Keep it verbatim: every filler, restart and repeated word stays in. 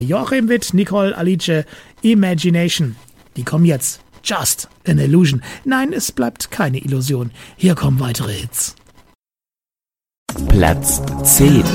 Joachim Witt, Nicole Alice, Imagination. Die kommen jetzt. Just an Illusion. Nein, es bleibt keine Illusion. Hier kommen weitere Hits. Platz zehn.